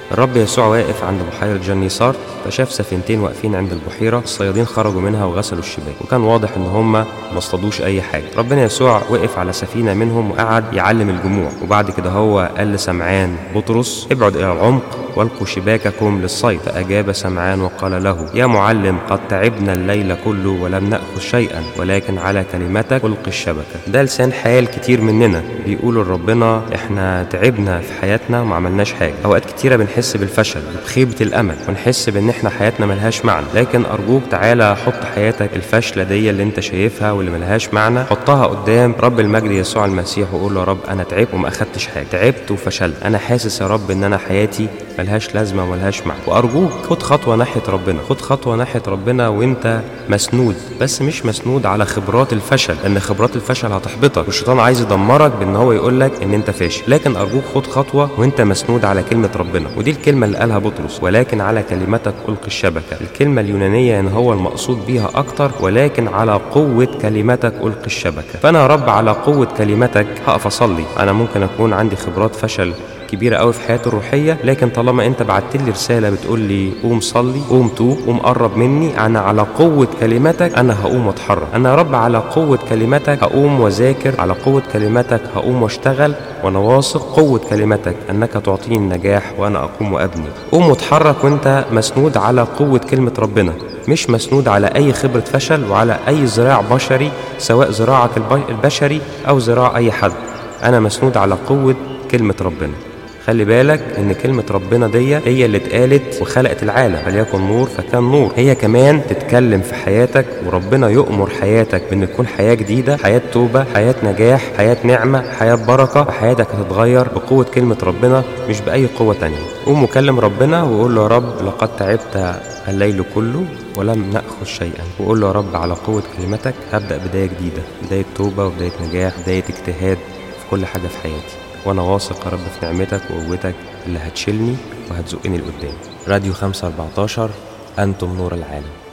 الرب يسوع واقف عند بحيرة جنيسار، فشاف سفينتين واقفين عند البحيرة. الصيادين خرجوا منها وغسلوا الشباك، وكان واضح ان هم ما اصطادوش اي حاجة. ربنا يسوع وقف على سفينة منهم وقعد يعلم الجموع، وبعد كده هو قال لسمعان بطرس: ابعد الى العمق والقوا شباككم للصيد. فأجاب سمعان وقال له: يا معلم، قد تعبنا الليل كله ولم نأخذ شيئا، ولكن على كلمتك ألقي الشبكة. ده لسان حال كتير مننا بيقولوا لربنا: احنا تعبنا في حياتنا وما عملناش حاجة. اوقات كتيرة بنحس بالفشل وبخيبة الامل، ونحس بان احنا حياتنا ملهاش معنى. لكن ارجوك تعالى حط حياتك الفاشلة دي اللي انت شايفها واللي ملهاش معنى، حطها قدام رب المجد يسوع المسيح وقول له: يا رب، انا تعبت وما اخدتش حاجة، تعبت وفشلت، انا حاسس يا رب ان انا حياتي ملهاش لازمة وملهاش معنى. وارجوك خد خطوة ناحية ربنا، خد خطوة ناحية ربنا وانت مسنود، بس مش مسنود على خبرات الفشل، لان خبرات الفشل هتحبطك، والشيطان عايز يدمرك بان هو يقول لك ان انت فاشل. لكن ارجوك خد خطوة وانت مسنود على كلمة ربنا، ودي الكلمة اللي قالها بطرس: ولكن على كلمتك ألقي الشبكة. الكلمة اليونانية ان هو المقصود بيها اكتر، ولكن على قوة كلمتك ألقي الشبكة. فانا يا رب على قوة كلمتك هقف اصلي. انا ممكن اكون عندي خبرات فشل كبيرة قوي في حياتي الروحية، لكن طالما انت بعت لي رسالة بتقول لي قوم صلي، قوم توب، قوم قرب مني، انا على قوة كلمتك انا هقوم واتحرك. انا يا رب على قوة كلمتك هقوم واذاكر، على قوة كلمتك هقوم واشتغل، وانا واثق قوة كلمتك انك تعطيني النجاح وانا اقوم وابني. قوم واتحرك وانت مسنود على قوة كلمة ربنا، مش مسنود على اي خبرة فشل وعلى اي ذراع بشري، سواء ذراعك البشري او ذراع اي حد. انا مسنود على قوة كلمة ربنا. خلي بالك ان كلمة ربنا دي هي اللي اتقالت وخلقت العالم: فليكن نور فكان نور. هي كمان تتكلم في حياتك، وربنا يؤمر حياتك بان تكون حياة جديدة، حياة توبة، حياة نجاح، حياة نعمة، حياة بركة. وحياتك هتتغير بقوة كلمة ربنا، مش بأي قوة تانية. قوم وكلم ربنا وقول له: يا رب، لقد تعبت الليل كله ولم نأخذ شيئا. وقول له: يا رب، على قوة كلمتك هبدأ بداية جديدة، بداية توبة وبداية نجاح، بداية اجتهاد في كل حاجة في حياتي. وانا واثق يا رب في نعمتك وقوتك اللي هتشيلني وهتزقني لقدام. راديو 514، انتم نور العالم.